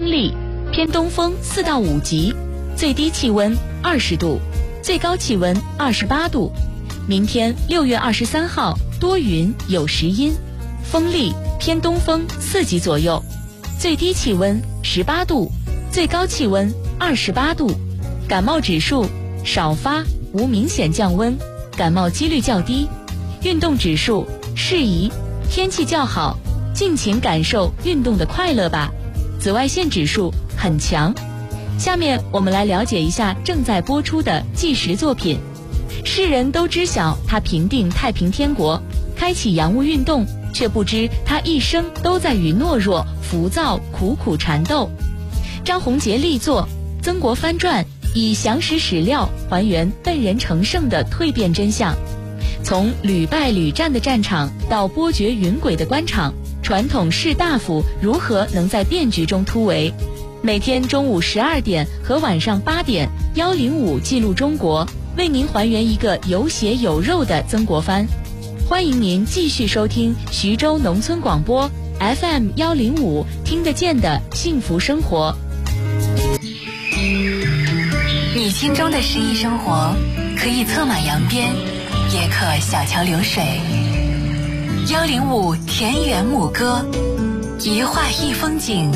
风力，偏东风4到5级，最低气温20度，最高气温28度。明天6月23号多云有时阴，风力偏东风4级左右，最低气温18度，最高气温28度。感冒指数少发，无明显降温，感冒几率较低。运动指数适宜，天气较好，尽情感受运动的快乐吧。紫外线指数很强。下面我们来了解一下正在播出的纪实作品。世人都知晓他平定太平天国，开启洋务运动，却不知他一生都在与懦弱、浮躁苦苦缠斗。张宏杰力作《曾国藩传》，以详实史料还原笨人成圣的蜕变真相。从屡败屡战的战场到波谲云诡的官场，传统士大夫如何能在变局中突围？每天中午12点和晚上8点，105记录中国，为您还原一个有血有肉的曾国藩。欢迎您继续收听徐州农村广播 FM 105，听得见的幸福生活。 你心中的诗意生活，可以策马扬鞭，也可小桥流水。105田园牧歌，一画一风景，